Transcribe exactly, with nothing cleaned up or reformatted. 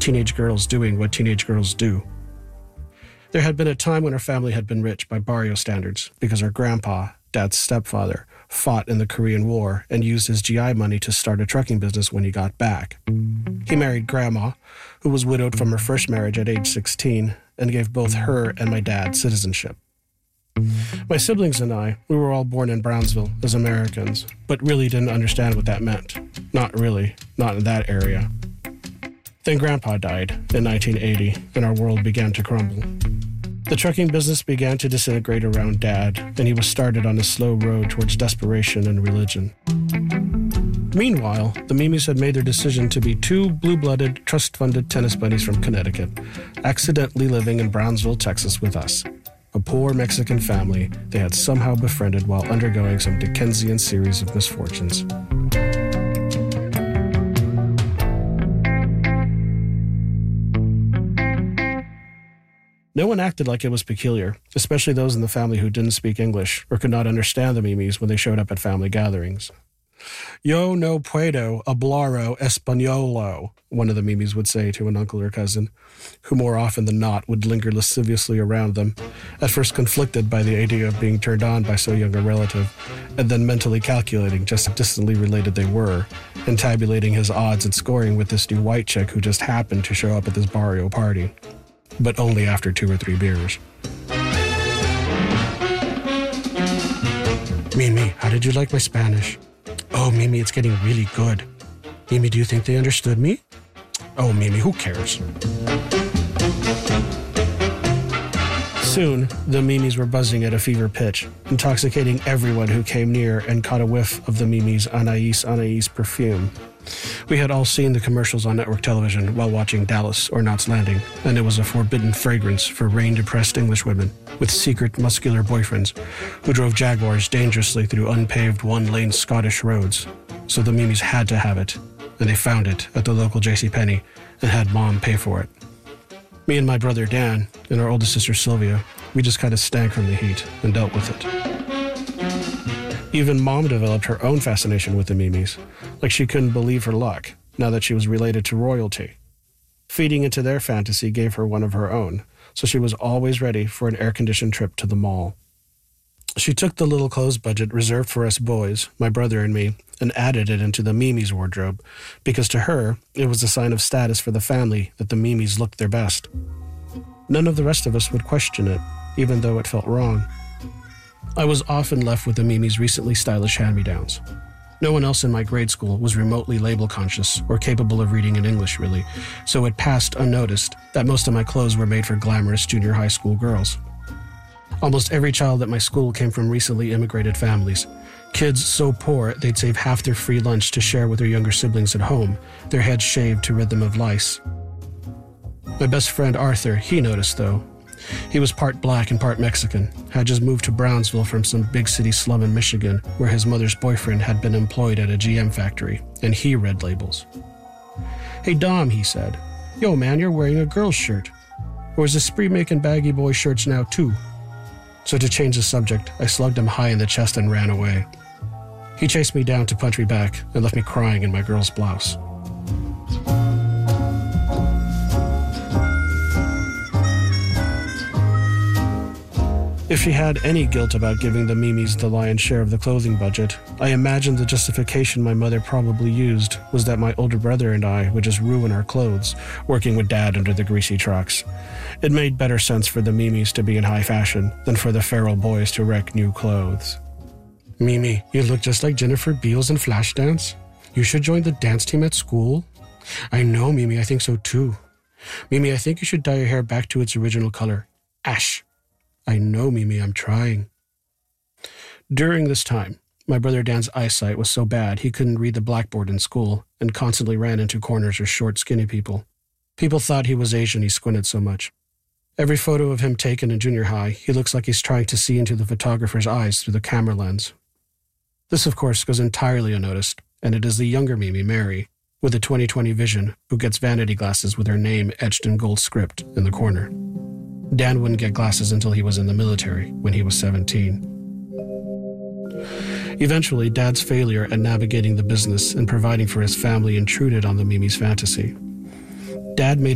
teenage girls doing what teenage girls do. There had been a time when our family had been rich by barrio standards because our grandpa, Dad's stepfather, fought in the Korean War and used his G I money to start a trucking business when he got back. He married Grandma, who was widowed from her first marriage at age sixteen, and gave both her and my dad citizenship. My siblings and I, we were all born in Brownsville as Americans, but really didn't understand what that meant. Not really, not in that area. Then Grandpa died in nineteen eighty, and our world began to crumble. The trucking business began to disintegrate around Dad, and he was started on a slow road towards desperation and religion. Meanwhile, the Mimis had made their decision to be two blue-blooded, trust-funded tennis buddies from Connecticut, accidentally living in Brownsville, Texas with us. A poor Mexican family they had somehow befriended while undergoing some Dickensian series of misfortunes. No one acted like it was peculiar, especially those in the family who didn't speak English or could not understand the Mimis when they showed up at family gatherings. Yo no puedo hablar españolo, one of the Mimis would say to an uncle or cousin, who more often than not would linger lasciviously around them, at first conflicted by the idea of being turned on by so young a relative, and then mentally calculating just how distantly related they were, and tabulating his odds and scoring with this new white chick who just happened to show up at this barrio party. But only after two or three beers. Mimi, how did you like my Spanish? Oh, Mimi, it's getting really good. Mimi, do you think they understood me? Oh, Mimi, who cares? Soon, the Mimis were buzzing at a fever pitch, intoxicating everyone who came near and caught a whiff of the Mimis' Anais Anais perfume. We had all seen the commercials on network television while watching Dallas or Knots Landing, and it was a forbidden fragrance for rain-depressed English women with secret, muscular boyfriends who drove Jaguars dangerously through unpaved one-lane Scottish roads. So the Mimis had to have it, and they found it at the local JCPenney and had Mom pay for it. Me and my brother Dan and our oldest sister Sylvia, we just kind of stank from the heat and dealt with it. Even Mom developed her own fascination with the Mimis, like she couldn't believe her luck now that she was related to royalty. Feeding into their fantasy gave her one of her own, so she was always ready for an air-conditioned trip to the mall. She took the little clothes budget reserved for us boys, my brother and me, and added it into the Mimis' wardrobe, because to her, it was a sign of status for the family that the Mimis looked their best. None of the rest of us would question it, even though it felt wrong. I was often left with the Mimis' recently stylish hand-me-downs. No one else in my grade school was remotely label-conscious or capable of reading in English, really, so it passed unnoticed that most of my clothes were made for glamorous junior high school girls. Almost every child at my school came from recently immigrated families. Kids so poor they'd save half their free lunch to share with their younger siblings at home, their heads shaved to rid them of lice. My best friend Arthur, he noticed, though. He was part black and part Mexican, had just moved to Brownsville from some big city slum in Michigan where his mother's boyfriend had been employed at a G M factory, and he read labels. Hey Dom, he said, yo man, you're wearing a girl's shirt. Or is Esprit making baggy boy shirts now too? So to change the subject, I slugged him high in the chest and ran away. He chased me down to punch me back and left me crying in my girl's blouse. If she had any guilt about giving the Mimis the lion's share of the clothing budget, I imagine the justification my mother probably used was that my older brother and I would just ruin our clothes, working with Dad under the greasy trucks. It made better sense for the Mimis to be in high fashion than for the feral boys to wreck new clothes. Mimi, you look just like Jennifer Beals in Flashdance. You should join the dance team at school. I know, Mimi, I think so too. Mimi, I think you should dye your hair back to its original color, ash. I know, Mimi, I'm trying. During this time, my brother Dan's eyesight was so bad he couldn't read the blackboard in school and constantly ran into corners with short, skinny people. People thought he was Asian, he squinted so much. Every photo of him taken in junior high, he looks like he's trying to see into the photographer's eyes through the camera lens. This, of course, goes entirely unnoticed, and it is the younger Mimi, Mary, with a twenty twenty vision, who gets vanity glasses with her name etched in gold script in the corner. Dan wouldn't get glasses until he was in the military, when he was seventeen. Eventually, Dad's failure at navigating the business and providing for his family intruded on the Mimis' fantasy. Dad made